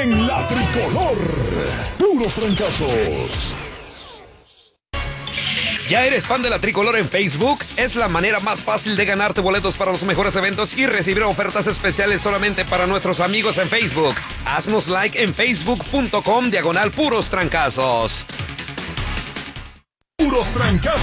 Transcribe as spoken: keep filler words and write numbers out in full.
en la tricolor. Puros trancazos. ¿Ya eres fan de la Tricolor en Facebook? Es la manera más fácil de ganarte boletos para los mejores eventos y recibir ofertas especiales solamente para nuestros amigos en Facebook. Haznos like en facebook.com diagonal puros trancazos. Puros trancazos.